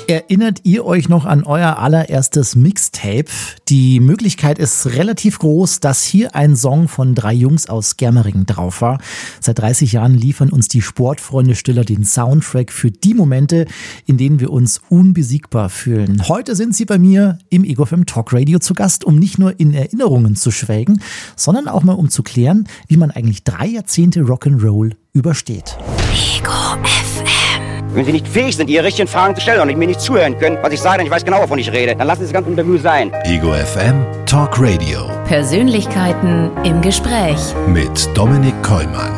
Erinnert ihr euch noch an euer allererstes Mixtape? Die Möglichkeit ist relativ groß, dass hier ein Song von 3 Jungs aus Germering drauf war. Seit 30 Jahren liefern uns die Sportfreunde Stiller den Soundtrack für die Momente, in denen wir uns unbesiegbar fühlen. Heute sind sie bei mir im Ego FM Talk Radio zu Gast, um nicht nur in Erinnerungen zu schwelgen, sondern auch mal um zu klären, wie man eigentlich 3 Jahrzehnte Rock'n'Roll übersteht. Ego FM. Wenn Sie nicht fähig sind, Ihre richtigen Fragen zu stellen und mir nicht zuhören können, was ich sage, denn ich weiß genau, wovon ich rede, dann lassen Sie das ganze Interview sein. Ego FM Talk Radio. Persönlichkeiten im Gespräch. Mit Dominik Kollmann.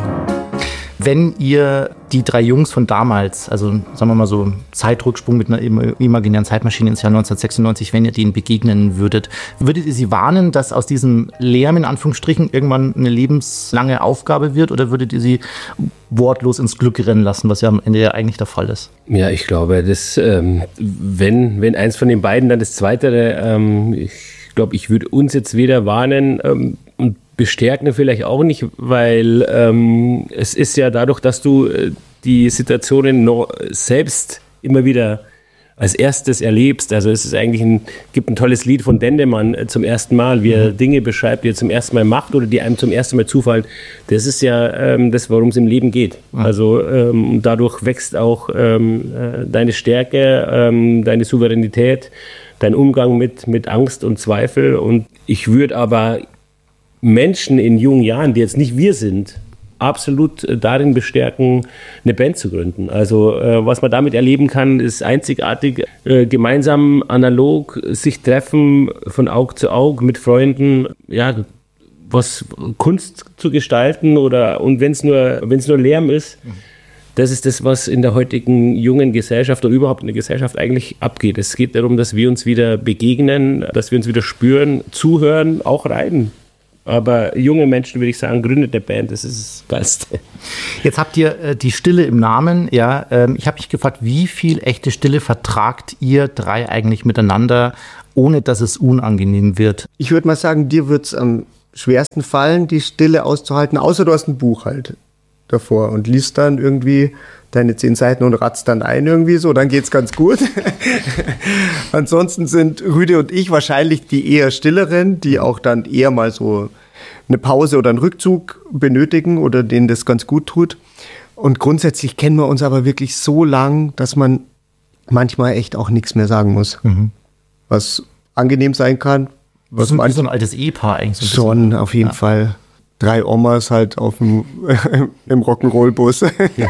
Wenn ihr die 3 Jungs von damals, also sagen wir mal so Zeitrücksprung mit einer imaginären Zeitmaschine ins Jahr 1996, wenn ihr denen begegnen würdet ihr sie warnen, dass aus diesem Lärm in Anführungsstrichen irgendwann eine lebenslange Aufgabe wird, oder würdet ihr sie wortlos ins Glück rennen lassen, was ja am Ende ja eigentlich der Fall ist? Ja, ich glaube, dass wenn eins von den beiden, dann das Zweite, ich glaube, ich würde uns jetzt weder warnen und bestärken vielleicht auch nicht, weil es ist ja dadurch, dass du die Situationen selbst immer wieder als erstes erlebst. Also es ist eigentlich gibt ein tolles Lied von Dendemann zum ersten Mal, wie er Dinge beschreibt, die er zum ersten Mal macht oder die einem zum ersten Mal zufallen. Das ist ja das, worum es im Leben geht. Also dadurch wächst auch deine Stärke, deine Souveränität, dein Umgang mit Angst und Zweifel. Und ich würde aber Menschen in jungen Jahren, die jetzt nicht wir sind, absolut darin bestärken, eine Band zu gründen. Also was man damit erleben kann, ist einzigartig. Gemeinsam analog sich treffen, von Auge zu Auge mit Freunden, ja, was Kunst zu gestalten und wenn es nur Lärm ist. Das ist das, was in der heutigen jungen Gesellschaft oder überhaupt in der Gesellschaft eigentlich abgeht. Es geht darum, dass wir uns wieder begegnen, dass wir uns wieder spüren, zuhören, auch reiten. Aber junge Menschen, würde ich sagen, gründet eine Band, das ist das Geilste. Jetzt habt ihr die Stille im Namen. Ja, ich habe mich gefragt, wie viel echte Stille vertragt ihr 3 eigentlich miteinander, ohne dass es unangenehm wird? Ich würde mal sagen, dir wird es am schwersten fallen, die Stille auszuhalten, außer du hast ein Buch halt davor und liest dann irgendwie deine 10 Seiten und ratzt dann ein irgendwie so, dann geht's ganz gut. Ansonsten sind Rüde und ich wahrscheinlich die eher Stilleren, die auch dann eher mal so eine Pause oder einen Rückzug benötigen oder denen das ganz gut tut. Und grundsätzlich kennen wir uns aber wirklich so lang, dass man manchmal echt auch nichts mehr sagen muss. Was angenehm sein kann. Was wie so ein altes Ehepaar eigentlich. So schon, auf jeden Fall. 3 Omas halt im Rock'n'Roll-Bus. Ja.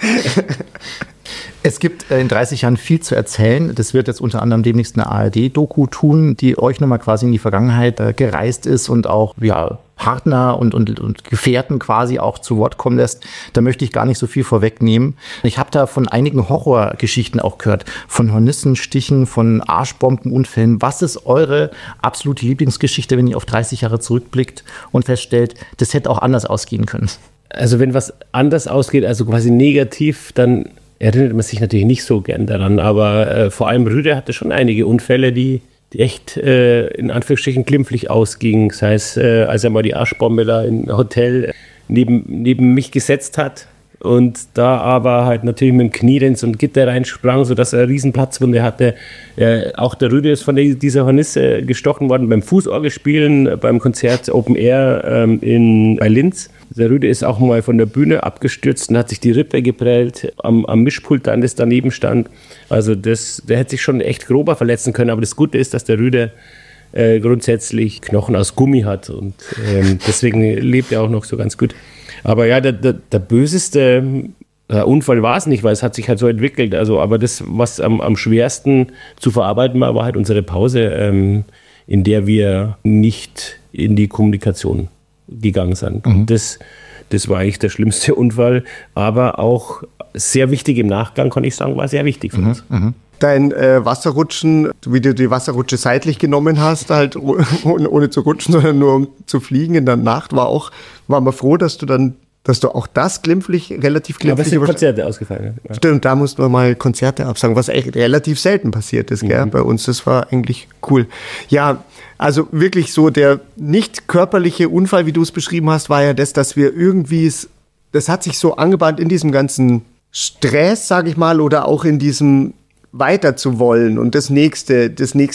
Es gibt in 30 Jahren viel zu erzählen. Das wird jetzt unter anderem demnächst eine ARD-Doku tun, die euch nochmal quasi in die Vergangenheit gereist ist und auch Partner und Gefährten quasi auch zu Wort kommen lässt. Da möchte ich gar nicht so viel vorwegnehmen. Ich habe da von einigen Horrorgeschichten auch gehört, von Hornissenstichen, von Arschbombenunfällen. Was ist eure absolute Lieblingsgeschichte, wenn ihr auf 30 Jahre zurückblickt und feststellt, das hätte auch anders ausgehen können? Also wenn was anders ausgeht, also quasi negativ, dann erinnert man sich natürlich nicht so gern daran, aber vor allem Rüde hatte schon einige Unfälle, die echt in Anführungsstrichen glimpflich ausgingen. Sei es, als er mal die Arschbombe da im Hotel neben mich gesetzt hat und da aber halt natürlich mit dem Knie in so ein Gitter reinsprang, sodass er eine riesen Platzwunde hatte. Auch der Rüde ist von dieser Hornisse gestochen worden beim Fußorgelspielen, beim Konzert Open Air bei Linz. Der Rüde ist auch mal von der Bühne abgestürzt und hat sich die Rippe geprellt am Mischpult, das daneben stand. Also der hätte sich schon echt grober verletzen können. Aber das Gute ist, dass der Rüde grundsätzlich Knochen aus Gummi hat und deswegen lebt er auch noch so ganz gut. Aber ja, der böseste Unfall war es nicht, weil es hat sich halt so entwickelt. Also, aber das, was am schwersten zu verarbeiten war halt unsere Pause, in der wir nicht in die Kommunikation gegangen sind. Und das war eigentlich der schlimmste Unfall, aber auch sehr wichtig im Nachgang, kann ich sagen, war sehr wichtig für uns. Dein Wasserrutschen, wie du die Wasserrutsche seitlich genommen hast, halt ohne zu rutschen, sondern nur um zu fliegen in der Nacht, waren wir froh, dass du auch das relativ glimpflich... Aber es sind Konzerte ausgefallen. Ja. Stimmt, da mussten wir mal Konzerte absagen, was echt relativ selten passiert ist, gell, bei uns. Das war eigentlich cool. Ja, also wirklich so der nicht körperliche Unfall, wie du es beschrieben hast, war ja das, dass wir irgendwie... Das hat sich so angebahnt in diesem ganzen Stress, sage ich mal, oder auch in diesem weiter zu wollen und das nächste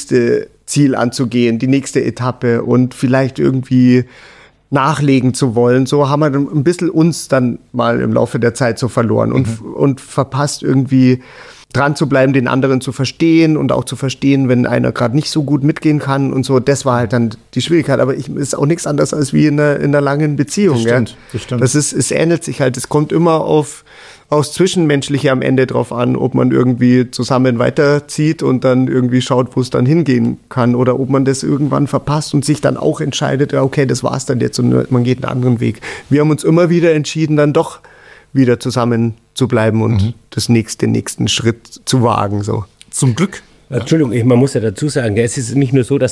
Ziel anzugehen, die nächste Etappe und vielleicht irgendwie nachlegen zu wollen. So haben wir dann ein bisschen uns dann mal im Laufe der Zeit so verloren und verpasst irgendwie dran zu bleiben, den anderen zu verstehen und auch zu verstehen, wenn einer gerade nicht so gut mitgehen kann und so. Das war halt dann die Schwierigkeit. Aber ist auch nichts anderes als wie in einer langen Beziehung. Das stimmt. Es ähnelt sich halt. Es kommt immer aufs Zwischenmenschliche am Ende drauf an, ob man irgendwie zusammen weiterzieht und dann irgendwie schaut, wo es dann hingehen kann oder ob man das irgendwann verpasst und sich dann auch entscheidet, ja, okay, das war's dann jetzt und man geht einen anderen Weg. Wir haben uns immer wieder entschieden, dann doch wieder zusammen zu bleiben und den nächsten Schritt zu wagen. So. Zum Glück. Entschuldigung, man muss ja dazu sagen, es ist nicht nur so, dass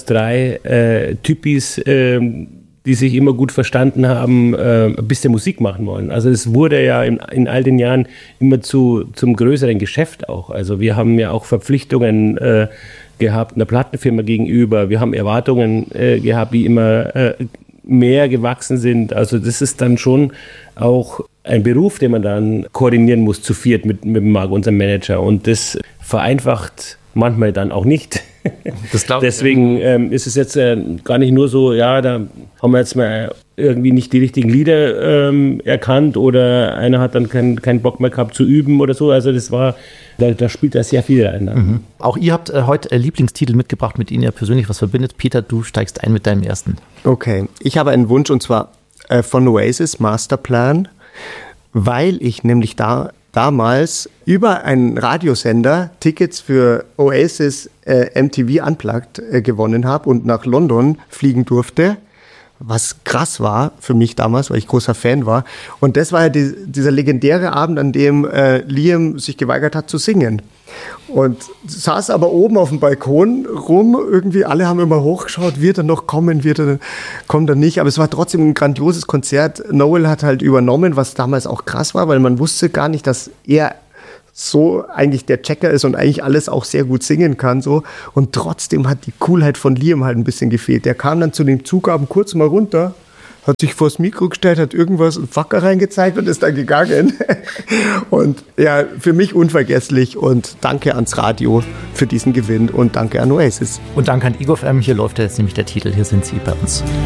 3 Typis, die sich immer gut verstanden haben, ein bisschen Musik machen wollen. Also es wurde ja in all den Jahren immer zum größeren Geschäft auch. Also wir haben ja auch Verpflichtungen gehabt einer Plattenfirma gegenüber. Wir haben Erwartungen gehabt, die immer mehr gewachsen sind. Also das ist dann schon auch ein Beruf, den man dann koordinieren muss, zu viert mit Marc, unserem Manager. Und das vereinfacht manchmal dann auch nicht. Deswegen ist es jetzt gar nicht nur so, ja, da haben wir jetzt mal irgendwie nicht die richtigen Lieder erkannt oder einer hat dann keinen Bock mehr gehabt zu üben oder so. Also das war, da spielt da sehr viel rein. Auch ihr habt heute Lieblingstitel mitgebracht, mit denen ihr persönlich was verbindet. Peter, du steigst ein mit deinem ersten. Okay, ich habe einen Wunsch und zwar von Oasis, Masterplan, weil ich nämlich damals über einen Radiosender Tickets für Oasis MTV Unplugged gewonnen habe und nach London fliegen durfte, was krass war für mich damals, weil ich großer Fan war. Und das war ja dieser legendäre Abend, an dem Liam sich geweigert hat zu singen. Und saß aber oben auf dem Balkon rum, irgendwie alle haben immer hochgeschaut, wird er noch kommen, kommt er nicht, aber es war trotzdem ein grandioses Konzert. Noel hat halt übernommen, was damals auch krass war, weil man wusste gar nicht, dass er so eigentlich der Checker ist und eigentlich alles auch sehr gut singen kann, so. Und trotzdem hat die Coolheit von Liam halt ein bisschen gefehlt. Der kam dann zu dem Zugabend kurz mal runter, hat sich vors Mikro gestellt, hat irgendwas einen Facker reingezeigt und ist dann gegangen. Und ja, für mich unvergesslich und danke ans Radio für diesen Gewinn und danke an Oasis. Und danke an Ego FM, hier läuft jetzt nämlich der Titel, hier sind sie bei uns.